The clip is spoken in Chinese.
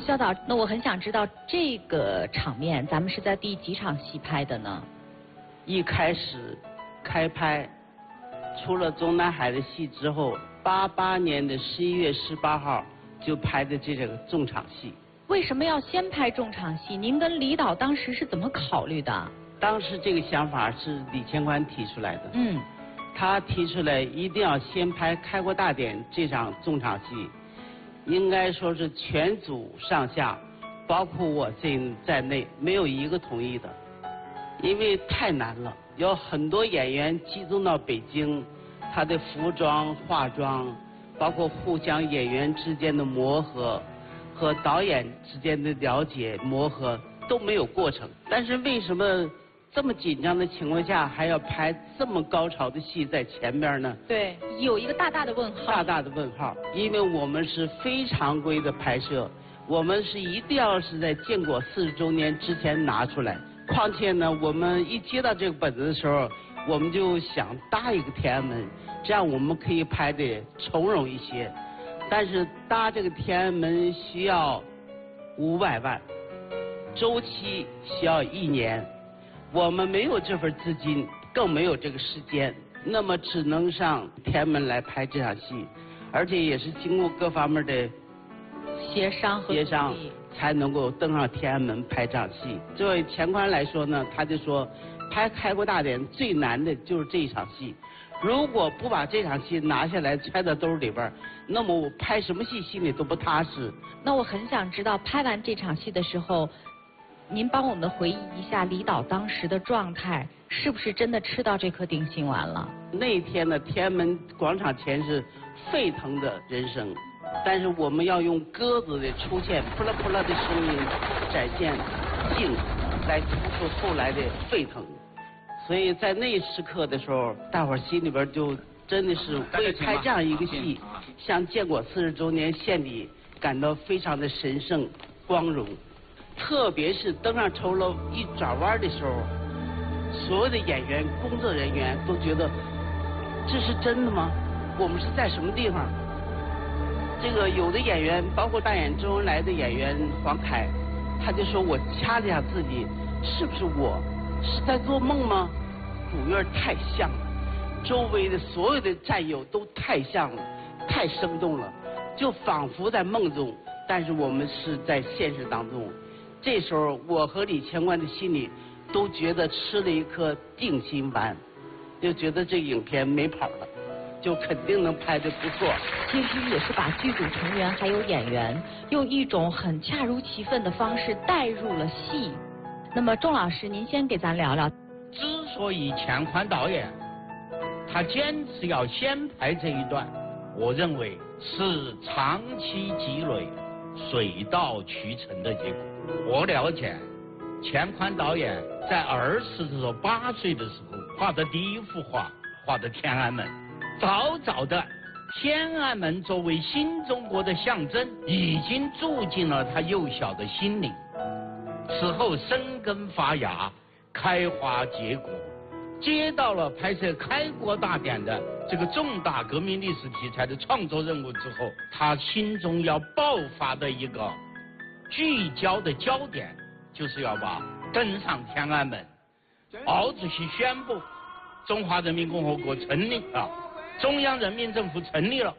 肖导，那我很想知道这个场面咱们是在第几场戏拍的呢？ 一开始开拍，出了中南海的戏之后，88年的11月18号就拍的这个重场戏。 为什么要先拍重场戏？您跟李导当时是怎么考虑的？ 当时这个想法是李乾宽提出来的。他提出来一定要先拍《开国大典》这场重场戏，应该说是全组上下，包括我在内，没有一个同意的，因为太难了，有很多演员集中到北京，他的服装、化妆，包括互相演员之间的磨合，和导演之间的了解磨合都没有过程。但是为什么这么紧张的情况下还要拍这么高潮的戏在前边呢？ 对，有一个大大的问号。 大大的问号，因为我们是非常规的拍摄，我们是一定要是在建国40周年之前拿出来。况且呢，我们一接到这个本子的时候，我们就想搭一个天安门，这样我们可以拍得从容一些。但是搭这个天安门需要500万，周期需要1年。我们没有这份资金，更没有这个时间，那么只能上天安门来拍这场戏，而且也是经过各方面的协商才能够登上天安门拍这场戏。作为乾宽来说呢，他就说拍《开国大典》最难的就是这一场戏，如果不把这场戏拿下来揣到兜里边，那么我拍什么戏心里都不踏实。 那我很想知道，拍完这场戏的时候，您帮我们回忆一下李导当时的状态，是不是真的吃到这颗定心丸了？ 那一天呢，天安门广场前是沸腾的人声，但是我们要用鸽子的出现，扑啦扑啦的声音展现静，来突出后来的沸腾。所以在那一时刻的时候，大伙儿心里边就真的是为拍这样一个戏，向建国40周年献礼感到非常的神圣光荣。特别是登上绸楼一转弯的时候，所有的演员、工作人员都觉得这是真的吗？我们是在什么地方？这个有的演员，包括大演周恩来的演员黄凯，他就说我掐了一下自己，是不是我是在做梦吗？主角太像了，周围的所有的战友都太像了，太生动了，就仿佛在梦中，但是我们是在现实当中。这时候我和李乾宽的心里都觉得吃了一颗定心丸，就觉得这影片没跑了，就肯定能拍得不错。 其实也是把剧组成员还有演员用一种很恰如其分的方式带入了戏。那么钟老师，您先给咱聊聊。 之所以乾宽导演他坚持要先拍这一段，我认为是长期积累、水到渠成的结果。我了解乾宽导演在儿时的时候，8岁的时候画的第一幅画，画的天安门。早早的，天安门作为新中国的象征，已经住进了他幼小的心灵。此后生根发芽，开花结果。接到了拍摄开国大典的这个重大革命历史题材的创作任务之后，他心中要爆发的一个聚焦的焦点，就是要把登上天安门。毛主席宣布中华人民共和国成立了，中央人民政府成立了，